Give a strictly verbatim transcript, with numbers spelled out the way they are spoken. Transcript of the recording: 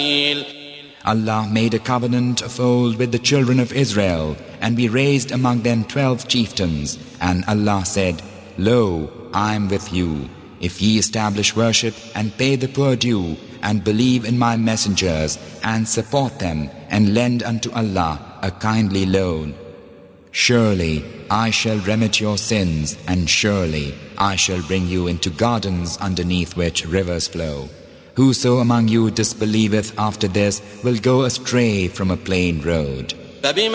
Allah made a covenant of old with the children of Israel, and we raised among them twelve chieftains. And Allah said, Lo, I am with you, if ye establish worship and pay the poor due, and believe in my messengers, and support them, and lend unto Allah a kindly loan. Surely I shall remit your sins, and surely I shall bring you into gardens underneath which rivers flow. Whoso among you disbelieveth after this will go astray from a plain road.